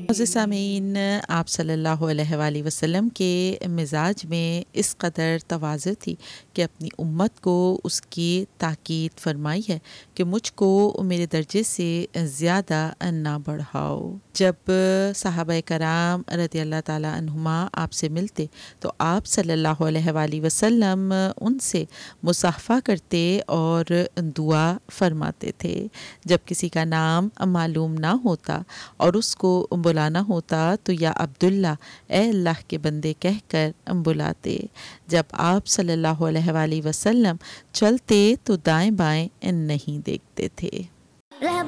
सामीन, आप सल्लल्लाहु अलैहि वसल्लम के मिजाज में इस कदर तवाज़ु थी कि अपनी उम्मत को उसकी ताकीद फरमाई है कि मुझको मेरे दर्जे से ज़्यादा ना बढ़ाओ। जब सहाबा कराम रज़ियल्लाहु ताला अन्हुमा आपसे मिलते तो आप सल्लल्लाहु अलैहि वसल्लम उनसे मुसाफ़ा करते और दुआ फरमाते थे। जब किसी का नाम मालूम ना होता और उसको बुलाना होता तो या अब्दुल्ला, ए अल्लाह के बंदे कहकर बुलाते। जब आप सल्लल्लाहु अलैहि वसल्लम चलते तो दाएं बाएं नहीं देखते थे।